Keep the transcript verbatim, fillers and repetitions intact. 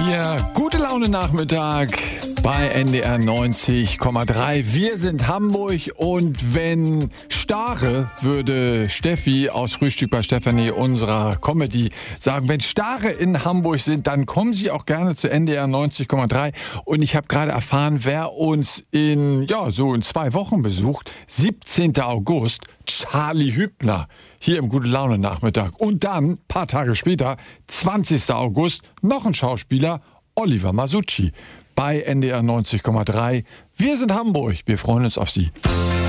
Ihr gute Laune Nachmittag bei N D R neunzig Komma drei. Wir sind Hamburg und wenn Stare, würde Steffi aus Frühstück bei Stefanie unserer Comedy sagen, wenn Stare in Hamburg sind, dann kommen Sie auch gerne zu N D R neunzig Komma drei. Und ich habe gerade erfahren, wer uns in, ja, so in zwei Wochen besucht. siebzehnten August, Charlie Hübner hier im Gute Laune Nachmittag. Und dann, paar Tage später, zwanzigsten August, noch ein Schauspieler, Oliver Masucci bei N D R neunzig Komma drei. Wir sind Hamburg, wir freuen uns auf Sie.